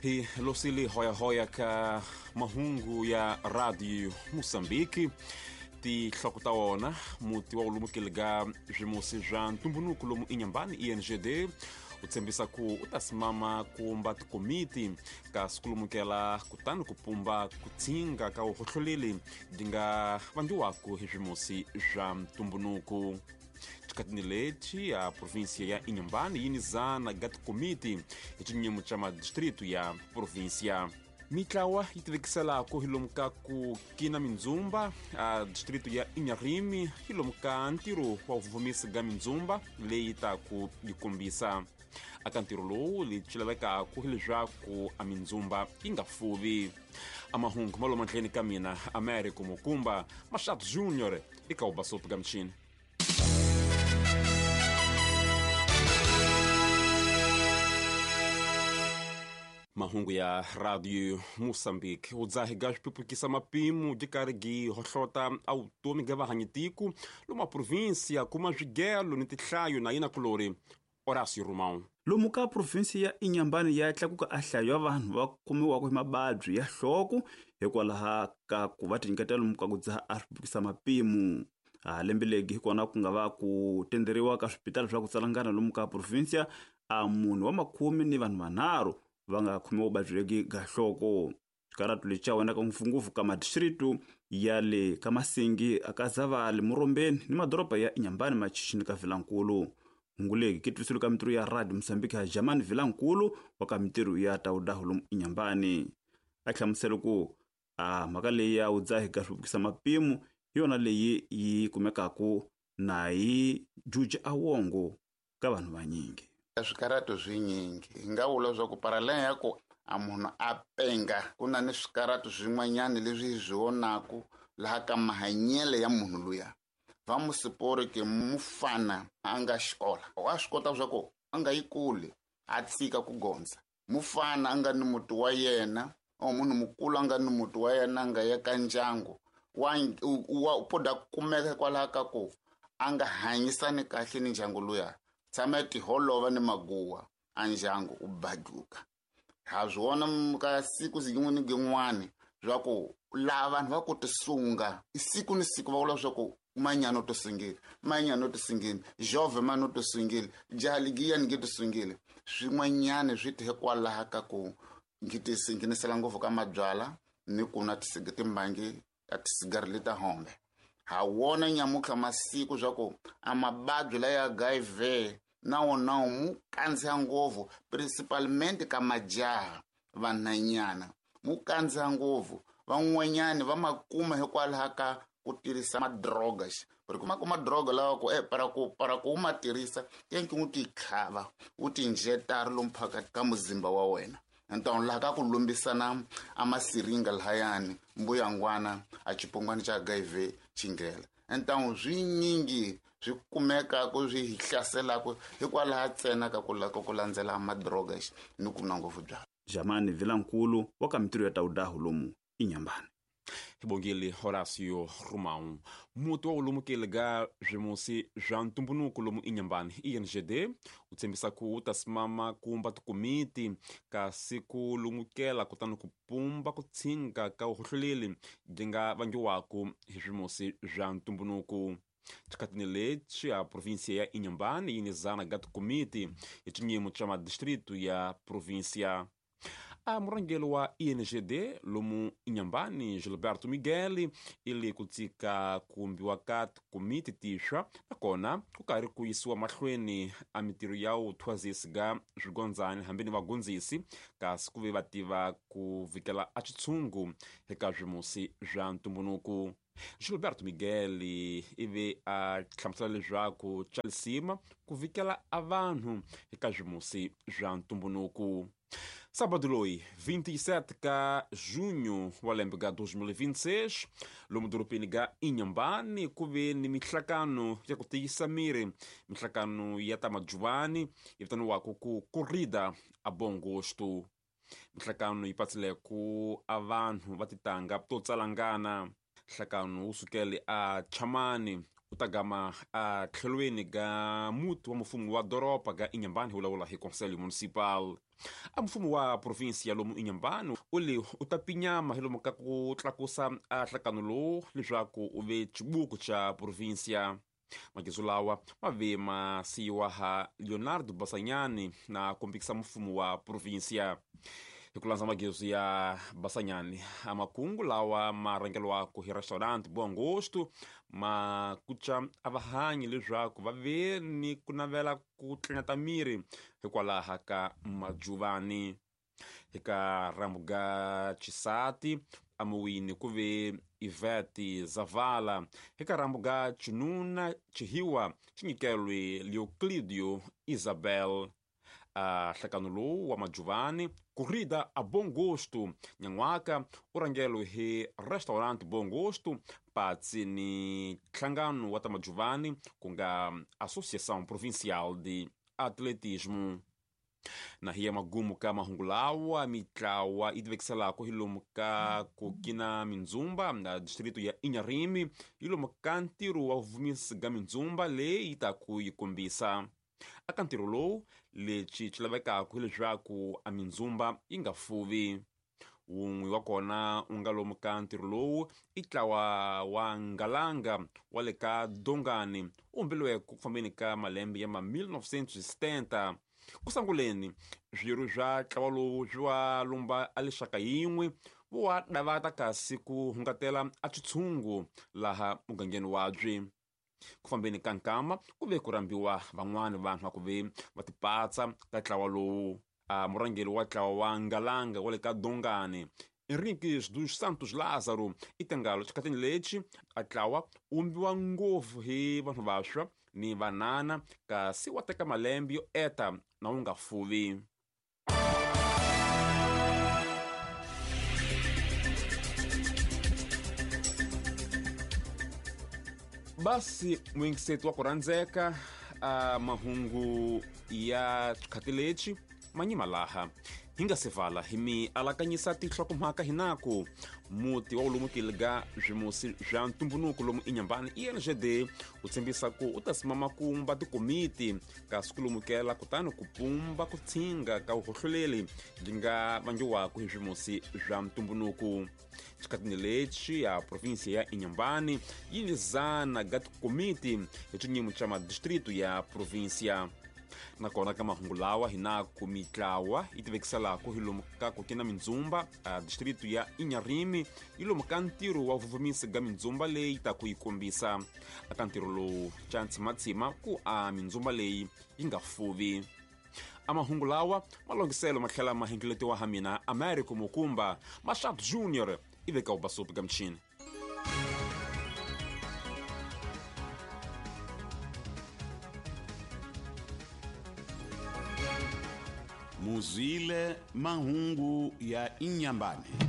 hi losili hoya ka mahungu ya Radio Moçambique ti hloko ta wona muti wa ulumukilga byimusi bya ntumbuluko lomu inyambani INGD u tshembisa ku u ta simama kumba tikomiti ka sikulumukela kutani ku pumba ku tsinga ka uhohloleli byi nga vangiwaka hi byimusi bya ntumbuluko. Tikatini leti a província ya Inhambane yinizana ga tikomiti hi cinyimo ca madistritu ya província. Mitlawa yi tivekiselako hi lomu ka ku kina mindzumba a distritu ya Inharime hi lomu ka ntiro wa uvuvumisi ga mindzumba leyi taku yi kombisa aka ntiro lowu li cilavekako hi leswaku a mindzumba yi nga fuvi. A mahungu ma lomu ndleni ka mina Américo Mukumba Machado Júnior eka u basopo ga mchini. Mahungu ya Radio Moçambique u dzahiga swipipukisa mapimo dikarigi hohlota automi ga vahanyitiku lomu a província kuma zwigelo ni tihlayo na yina kulori Horácio Romão. Lomu ka provinsi ya Inhambane ya tlakuka a hlayo ya vanhu va kumiwaka hi mababyi ya nhloko hikwalaho ka ku va tinyiketela lomu ka ku dzaha a swipipukisa mapimo. Lembe legi hi kona ku nga va ku tenderiwa ka swipitala swa ku tsalangana lomu ka provinsia a munhu wa makhumi ni vanhu vanharhu va nga khomiwa vuvabyi lebyi ga nhloko. Xikaratu lexi wena ka ngopfungopfu ka madistritu ya le ka Masengi aka Zavali Murombeni ni madoroba ya Inhambane Machichini ka Vilankulu. Hungu legi ki twisile ka mintirho ya Radio Moçambique ya Jamani Vilankulu wa ka mintirho ya Taudahu lomu Inhambane. A hlamusele ku mhaka leyi ya u dzahi ka swipipukisa mapimo yona leyi yi kumekaka na yi juji awongo ka vanhu vanyingi. Swikarato swinyingi hi nga vula leswaku paralele ya ku a munhu a penga ku na ni swikarato swin'wanyana leswi hi swi vonaku laha ka mahanyele ya munhu luya. Va musipori ke mufana a nga xikola wa swi kota leswaku a nga yi kule a tshika ku gondza. Mufana a nga ni muti wa yena o munhu mukulu a nga ni muti wa yena a nga ya ka ndyangu wa poda kumeka kwalaho ka ku a nga hanyisani kahle ni ndyangu luya. Tshama ti holova ni maguwa a ndyangu u baduka. Ha swi vona ka siku zin'wana ni gin'wana swa ku lava vanhu va ku tisunga siku ni siku va vula leswaku manyano to singile jove mano to singile jaligiya ni to singile swin'wanyana swi te kwalaho ka ku ngitisela ngopfu ka mabyala ni ku na timbangi ya tisigari leta hombe. Ha wona nyamuka masiku swa ku a mababyi la ya HIV na wona mu kandziya ngopfu principalmente ka majaha vanhanyana mu kandziya ngopfu van'wanyani va makuma hikwalaho ka ku tirhisa madrogas porque kuma droga lawa ku para ku ma tirhisa yenki u ti khava u ti injectar lomu phakathi ka muzimba wa wena. Então laha ka ku lumbisana a masiringa lahayani mbuyangwana a chipongwana cha HIV chingela. Então swinyingi swi kumeka ku swi hlaselaka hikwalaho ntsena ka ku landzela madrogas ni ku na ngopfu bya. Jamani Vilankulu wa ka mintirho ya Taudahu lomu Inhambane. Hibongile Horácio Romão. Muti wa ulumukile ga byimusi bya ntumbuluko lomu Inhambane INGD u tshembisa ku u ta simama kumba tikomiti ka siku lumukela kutani ku pumba ku tsinga ka uhohloleli byi nga vangiwaka hi byimusi bya ntumbuluko. Tikatini leti a província ya Inhambane yinizana ga tikomiti hi cinyimo ca madistritu ya província. A murangeli wa INGD lomu Inhambane Gilberto Miguel ili ku tsika kumbiwa ka tikomiti tixwa nakona ku karhi ku yisiwa mahlweni a mintirho ya u thwazisi ga swigondzani hambi ni vagondzisi kasi ku ve va tiva ku vikela a xitshungu eka byimusi bya ntumbuluko. Gilberto Miguel ivi a hlamusela leswaku calisima ku vikela a vanhu eka byimusi bya ntumbuluko. Sábado loyi 27 ka junho wa lembe ga 2026 lomu doropeni ga Inhambane ku ve ni mihlakano ya ku tiyisa miri mihlakano ya ta majuvani yi vitaniwaka ku corrida a bom gosto. Mihlakano yi patsile ku a vanhu va titanga to tsalangana. Nhlakano wu sukele a Chamani utagama a tlhelweni ga muti wa mufumo wa doropa ga Inhambane hulawula hi Conselho Municipal. A mufumo wa provinsia lomu Inhambane uli utapinyama hi lomu ka ku tlakusa a nhlakano lowu leswaku u ve chibuku cha provinsia. Magezo lawa ma ve ma siyiwa ha Leonardo Basanyani na kombikisa mufumo wa provinsia. Hi ku landza magezo ya Basanyani, a makungu lawa ma rhangelwaku hi restaurant Bom Gosto ma kucha a vahanyi leswaku va ve ni ku navela ku tlinata miri hikwalaha ka majuvani. Hi ka rambu ga Chisati a muwini ku ve Ivete Zavala. Hi ka rambu ga Chinuna Chihiwa chinyikelwe Leoclidio Isabel. A nhlakano lowu wa majuvani corrida a Bom Gosto nyan'waka u rhangelwe hi restaurant Bom Gosto patsi ni nhlangano wa ta majuvani ku nga Associação Provincial de Atletismo. Na hiya magumu ka mahungu lawa mitlawa yi tivekiselaku hi lomu ka ku kina mindzumba na distrito ya Inharime hi lomu ka ntirho wa vuvumisi ga mindzumba leyi taku yi kombisa. Aka ntirho lowu lexi xi lavekaku hi leswaku a mindzumba yi nga fuvi. Wun'we wa kona u nga lomu ka ntirho lowu i ntlawa wa Ngalanga wa le ka Dongani u humbeliweke ku fambeni ka malembe ya 1970. Ku sanguleni swirho swa ntlawa lowu swi wa lumba a lexaka yin'we vo wa davata kasi ku hungatela a tshutshungu laha mugangeni wabye. Ku fambeni ka nkama ku ve ku rambiwa van'wani vanhu va ku ve va tipatsa ka ntlawa lowu. A murhangeri wa ntlawa wa Ngalanga wa le ka Dongani Henriques dos Santos Lázaro i tangalo xikhatini lexi a ntlawa wu umbiwa ngopfu hi vanhu vaswa ni vanana kasi wa teka malembe yo eta na wu nga fuvi. Basi mwingiseti wa ku rhandzeka a mahungu ya xikhati lexi manyima laha hi nga se vala hi mi alakanyisa tinhlokomhaka hinaku muti wa ulumukile ga swimusi swa ntumbuluko lomu Inhambane INGD u tshembisa ku u ta simama kumba tikomiti kasi ku lumukela kutani ku pumba ku tshinga ka vuhohloleli byi nga vangiwaku hi swimusi swa ntumbuluko. Xikhatini lexi ya provinsia ya Inhambane yi nizana ga tikomiti hi xinyimo xa madistrito ya provinsia. Nakona ka mahungu lawa hinaku mitlawa yi tivekiselaku hi lomu ka ku kina mindzumba a distrito ya Inharime hi lomu ka ntirho wa vuvumisi ga mindzumba leyi taku yi kombisa. Aka ntirho lowu xa ntshimatshima ku a mindzumba leyi yi nga fuvi. A mahungu lawa ma longiselo ma tlhela ma hengeletiwa ha mina Americo Mukumba Machado Junior i veka u basopi ga mchini. muzile mahungu ya Inhambane.